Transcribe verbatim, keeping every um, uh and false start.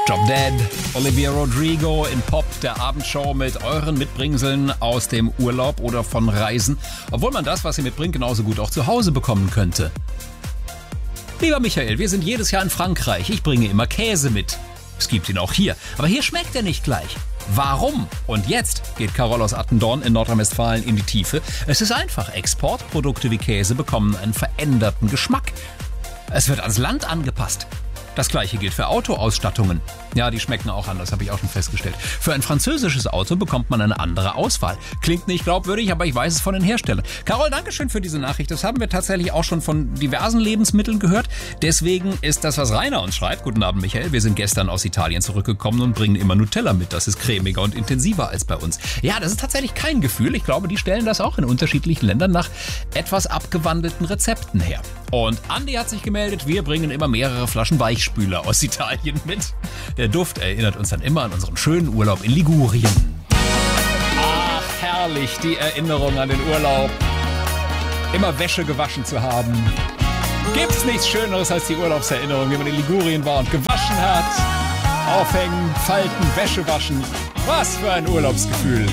Drop Dead, Olivia Rodrigo in Pop, der Abendshow mit euren Mitbringseln aus dem Urlaub oder von Reisen, obwohl man das, was ihr mitbringt, genauso gut auch zu Hause bekommen könnte. Lieber Michael, wir sind jedes Jahr in Frankreich. Ich bringe immer Käse mit. Es gibt ihn auch hier, aber hier schmeckt er nicht gleich. Warum? Und jetzt geht Carol aus Attendorn in Nordrhein-Westfalen in die Tiefe. Es ist einfach. Exportprodukte wie Käse bekommen einen veränderten Geschmack. Es wird ans Land angepasst. Das gleiche gilt für Autoausstattungen. Ja, die schmecken auch anders, habe ich auch schon festgestellt. Für ein französisches Auto bekommt man eine andere Auswahl. Klingt nicht glaubwürdig, aber ich weiß es von den Herstellern. Carol, danke schön für diese Nachricht. Das haben wir tatsächlich auch schon von diversen Lebensmitteln gehört. Deswegen ist das, was Rainer uns schreibt. Guten Abend, Michael. Wir sind gestern aus Italien zurückgekommen und bringen immer Nutella mit. Das ist cremiger und intensiver als bei uns. Ja, das ist tatsächlich kein Gefühl. Ich glaube, die stellen das auch in unterschiedlichen Ländern nach etwas abgewandelten Rezepten her. Und Andi hat sich gemeldet. Wir bringen immer mehrere Flaschen Weichspüler aus Italien mit. Der Duft erinnert uns dann immer an unseren schönen Urlaub in Ligurien. Ach, herrlich, die Erinnerung an den Urlaub. Immer Wäsche gewaschen zu haben. Gibt's nichts Schöneres als die Urlaubserinnerung, wie man in Ligurien war und gewaschen hat. Aufhängen, falten, Wäsche waschen. Was für ein Urlaubsgefühl.